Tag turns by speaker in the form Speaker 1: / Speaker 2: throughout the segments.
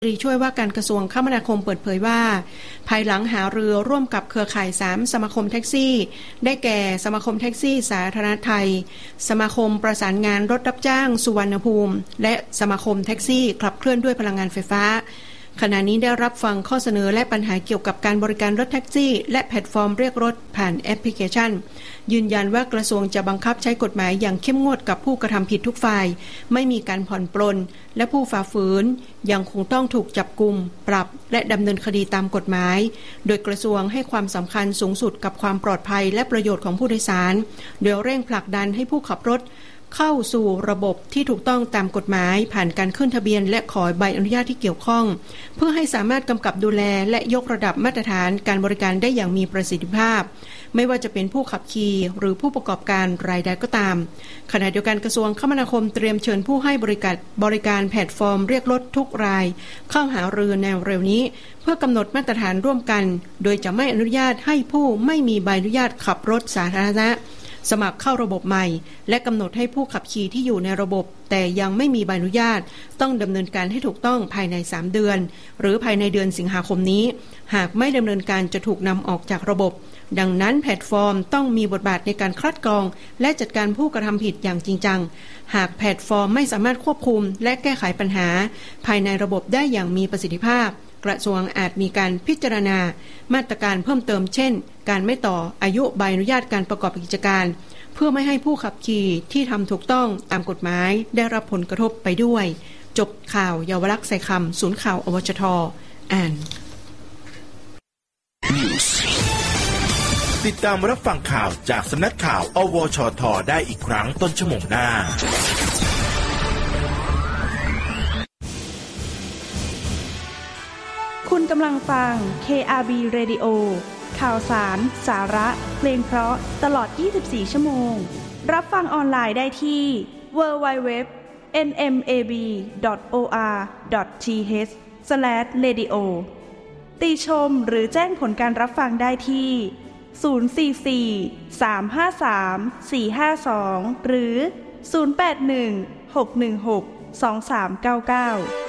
Speaker 1: ช่วยว่าการกระทรวงคมนาคมเปิดเผยว่าภายหลังหารือร่วมกับเครือข่าย3สมาคมแท็กซี่ได้แก่สมาคมแท็กซี่สาธารณะไทยสมาคมประสานงานรถรับจ้างสุวรรณภูมิและสมาคมแท็กซี่ขับเคลื่อนด้วยพลังงานไฟฟ้าขณะนี้ได้รับฟังข้อเสนอและปัญหาเกี่ยวกับการบริการรถแท็กซี่และแพลตฟอร์มเรียกรถผ่านแอปพลิเคชันยืนยันว่ากระทรวงจะบังคับใช้กฎหมายอย่างเข้มงวดกับผู้กระทำผิดทุกฝ่ายไม่มีการผ่อนปลนและผู้ฝ่าฝืนยังคงต้องถูกจับกุมปรับและดำเนินคดีตามกฎหมายโดยกระทรวงให้ความสำคัญสูงสุดกับความปลอดภัยและประโยชน์ของผู้โดยสารโดยเร่งผลักดันให้ผู้ขับรถเข้าสู่ระบบที่ถูกต้องตามกฎหมายผ่านการขึ้นทะเบียนและขอใบอนุญาตที่เกี่ยวข้องเพื่อให้สามารถกำกับดูแลและยกระดับมาตรฐานการบริการได้อย่างมีประสิทธิภาพไม่ว่าจะเป็นผู้ขับขี่หรือผู้ประกอบการรายใดก็ตามขณะเดียวกันกระทรวงคมนาคมเตรียมเชิญผู้ให้บริการแพลตฟอร์มเรียกรถทุกรายเข้าหารือในเร็วนี้เพื่อกำหนดมาตรฐานร่วมกันโดยจะไม่อนุญาตให้ผู้ไม่มีใบอนุญาตขับรถสาธารณะสมัครเข้าระบบใหม่และกำหนดให้ผู้ขับขี่ที่อยู่ในระบบแต่ยังไม่มีใบอนุญาตต้องดำเนินการให้ถูกต้องภายใน3เดือนหรือภายในเดือนสิงหาคมนี้หากไม่ดำเนินการจะถูกนำออกจากระบบดังนั้นแพลตฟอร์มต้องมีบทบาทในการคัดกรองและจัดการผู้กระทำผิดอย่างจริงจังหากแพลตฟอร์มไม่สามารถควบคุมและแก้ไขปัญหาภายในระบบได้อย่างมีประสิทธิภาพกระทรวงอาจมีการพิจารณามาตรการเพิ่มเติมเช่นการไม่ต่ออายุใบอนุญาตการประกอบกิจการเพื่อไม่ให้ผู้ขับขี่ที่ทำถูกต้องตามกฎหมายได้รับผลกระทบไปด้วยจบข่าวเยาวลักษณ์ใส่คำศูนย์ข่าวอวชท.อ่าน
Speaker 2: ติดตามรับฟังข่าวจากสำนักข่าวอวชท.ได้อีกครั้งต้นชั่วโมงหน้า
Speaker 3: คุณกำลังฟัง KRB Radio ข่าวสารสาระเพลงเพราะตลอด24ชั่วโมงรับฟังออนไลน์ได้ที่ www.nmab.or.th/radio ติชมหรือแจ้งผลการรับฟังได้ที่044-353-452หรือ081-616-2399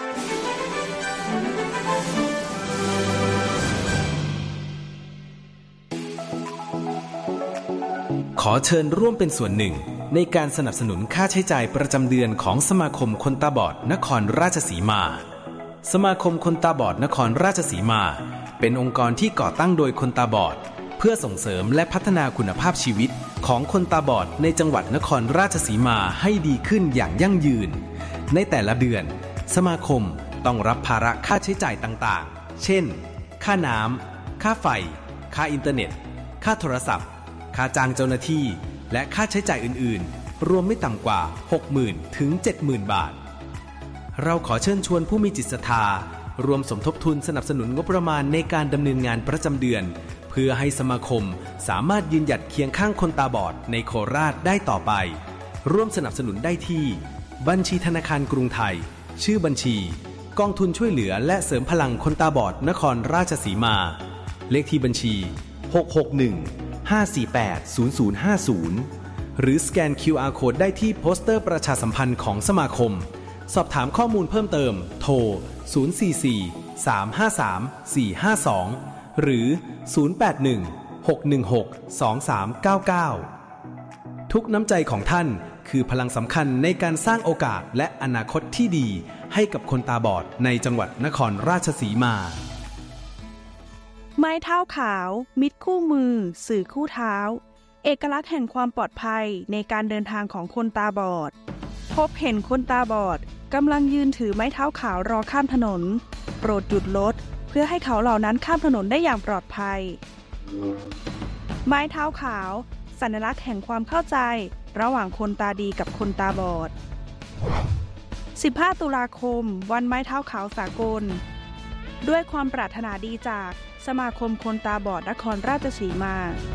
Speaker 4: ขอเชิญร่วมเป็นส่วนหนึ่งในการสนับสนุนค่าใช้จ่ายประจำเดือนของสมาคมคนตาบอดนครราชสีมาสมาคมคนตาบอดนครราชสีมาเป็นองค์กรที่ก่อตั้งโดยคนตาบอดเพื่อส่งเสริมและพัฒนาคุณภาพชีวิตของคนตาบอดในจังหวัดนครราชสีมาให้ดีขึ้นอย่างยั่งยืนในแต่ละเดือนสมาคมต้องรับภาระค่าใช้จ่ายต่างๆเช่นค่าน้ำค่าไฟค่าอินเทอร์เน็ตค่าโทรศัพท์ค่าจ้างเจ้าหน้าที่และค่าใช้จ่ายอื่นๆรวมไม่ต่ำกว่า 60,000 ถึง 70,000 บาทเราขอเชิญชวนผู้มีจิตศรัทธารวมสมทบทุนสนับสนุนงบประมาณในการดำเนินงานประจำเดือนเพื่อให้สมาคมสามารถยืนหยัดเคียงข้างคนตาบอดในโคราชได้ต่อไปร่วมสนับสนุนได้ที่บัญชีธนาคารกรุงไทยชื่อบัญชีกองทุนช่วยเหลือและเสริมพลังคนตาบอดนครราชสีมาเลขที่บัญชี661-548-0050หรือสแกน QR Code ได้ที่โปสเตอร์ประชาสัมพันธ์ของสมาคมสอบถามข้อมูลเพิ่มเติมโทร044-353-452หรือ081-616-2399ทุกน้ำใจของท่านคือพลังสำคัญในการสร้างโอกาสและอนาคตที่ดีให้กับคนตาบอดในจังหวัดนครราชสีมา
Speaker 3: ไม้เท้าขาวมิตรคู่มือสื่อคู่เท้าเอกลักษณ์แห่งความปลอดภัยในการเดินทางของคนตาบอดพบเห็นคนตาบอดกำลังยืนถือไม้เท้าขาวรอข้ามถนนโปรดหยุดรถเพื่อให้เขาเหล่านั้นข้ามถนนได้อย่างปลอดภัยไม้เท้าขาวสัญลักษณ์แห่งความเข้าใจระหว่างคนตาดีกับคนตาบอด15ตุลาคมวันไม้เท้าขาวสากลด้วยความปรารถนาดีจากสมาคมคนตาบอดนครราชสีมา